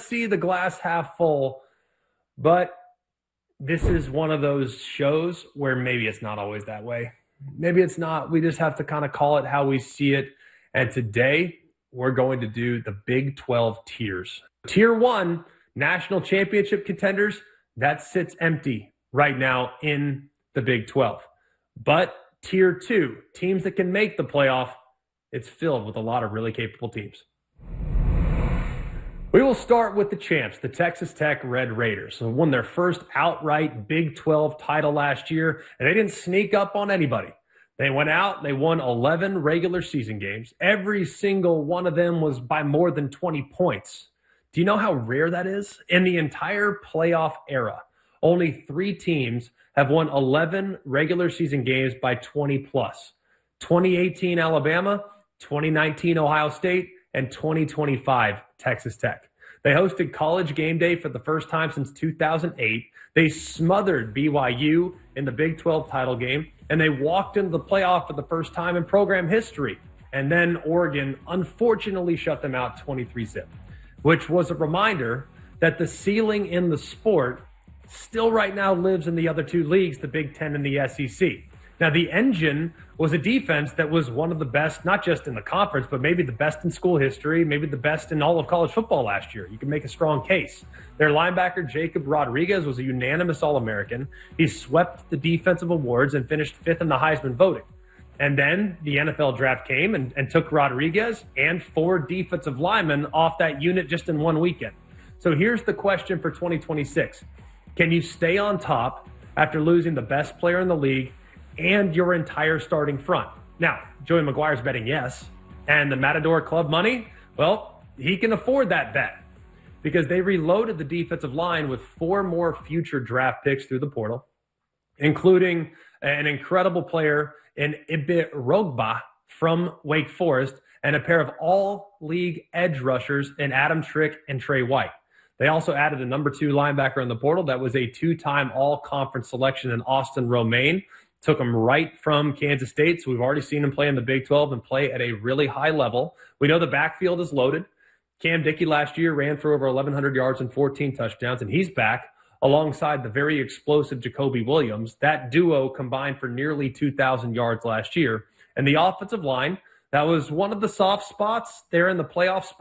see the glass half full, but this is one of those shows where maybe it's not always that way. Maybe it's not. We just have to kind of call it how we see it. And today, we're going to do the Big 12 tiers. Tier 1, national championship contenders, that sits empty right now in the Big 12. But Tier 2, teams that can make the playoff, it's filled with a lot of really capable teams. We will start with the champs, the Texas Tech Red Raiders, who won their first outright Big 12 title last year, and they didn't sneak up on anybody. They went out, they won 11 regular season games. Every single one of them was by more than 20 points. Do you know how rare that is? In the entire playoff era, only 3 teams have won 11 regular season games by 20 plus. 2018 Alabama, 2019 Ohio State, and 2025 Texas Tech. They hosted College Game Day for the first time since 2008. They smothered BYU in the Big 12 title game, and they walked into the playoff for the first time in program history. And then Oregon unfortunately shut them out 23-0, which was a reminder that the ceiling in the sport still right now lives in the other 2 leagues, the Big Ten and the SEC. Now, the engine was a defense that was one of the best, not just in the conference, but maybe the best in school history, maybe the best in all of college football last year. You can make a strong case. Their linebacker, Jacob Rodriguez, was a unanimous All-American. He swept the defensive awards and finished 5th in the Heisman voting. And then the NFL draft came and took Rodriguez and 4 defensive linemen off that unit just in one weekend. So here's the question for 2026. Can you stay on top after losing the best player in the league and your entire starting front? Now, Joey McGuire's betting yes. And the Matador Club money, well, he can afford that bet because they reloaded the defensive line with 4 more future draft picks through the portal, including an incredible player in Ibe Rogba from Wake Forest and a pair of all-league edge rushers in Adam Trick and Trey White. They also added a number 2 linebacker in the portal that was a 2-time all-conference selection in Austin Romaine. Took him right from Kansas State, so we've already seen him play in the Big 12 and play at a really high level. We know the backfield is loaded. Cam Dickey last year ran for over 1,100 yards and 14 touchdowns, and he's back alongside the very explosive Jacoby Williams. That duo combined for nearly 2,000 yards last year. And the offensive line, that was one of the soft spots there in the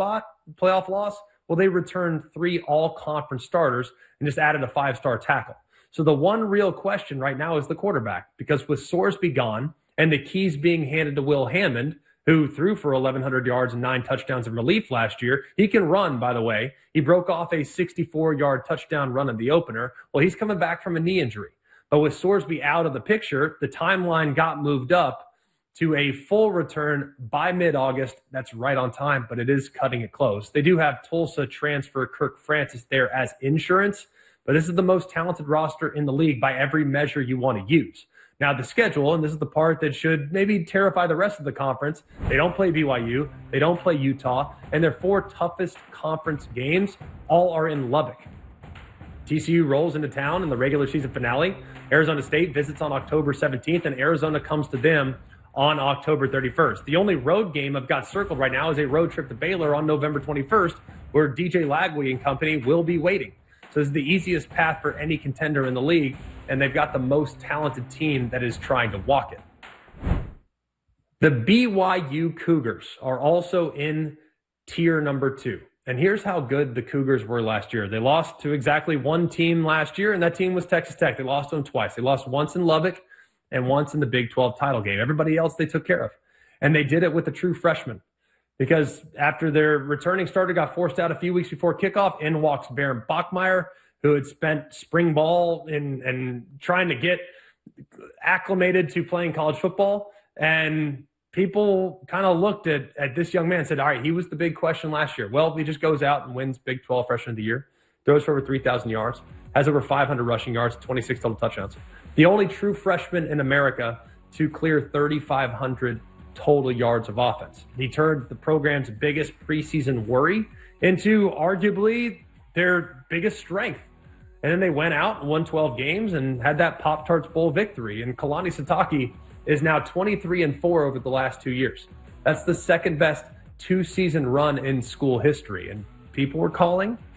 playoff loss. Well, they returned 3 all-conference starters and just added a 5-star tackle. So the one real question right now is the quarterback, because with Sorsby gone and the keys being handed to Will Hammond, who threw for 1,100 yards and 9 touchdowns in relief last year. He can run, by the way. He broke off a 64-yard touchdown run in the opener. Well, he's coming back from a knee injury. But with Sorsby out of the picture, the timeline got moved up to a full return by mid-August. That's right on time, but it is cutting it close. They do have Tulsa transfer Kirk Francis there as insurance, but this is the most talented roster in the league by every measure you want to use. Now, the schedule, and this is the part that should maybe terrify the rest of the conference, they don't play BYU, they don't play Utah, and their 4 toughest conference games all are in Lubbock. TCU rolls into town in the regular season finale. Arizona State visits on October 17th, and Arizona comes to them on October 31st. The only road game I've got circled right now is a road trip to Baylor on November 21st, where DJ Lagway and company will be waiting. So this is the easiest path for any contender in the league, and they've got the most talented team that is trying to walk it. The BYU Cougars are also in tier number 2. And here's how good the Cougars were last year. They lost to exactly one team last year, and that team was Texas Tech. They lost to them twice. They lost once in Lubbock and once in the Big 12 title game. Everybody else they took care of. And they did it with a true freshman. Because after their returning starter got forced out a few weeks before kickoff, in walks Baron Bachmeier, who had spent spring ball and trying to get acclimated to playing college football. And people kind of looked at this young man and said, all right, he was the big question last year. Well, he just goes out and wins Big 12 Freshman of the Year, throws for over 3,000 yards, has over 500 rushing yards, 26 total touchdowns. The only true freshman in America to clear 3,500 total yards of offense. He turned the program's biggest preseason worry into arguably their biggest strength. And then they went out and won 12 games and had that Pop-Tarts Bowl victory. And Kalani Sitake is now 23-4 over the last 2 years. That's the second best 2-season run in school history. And people were calling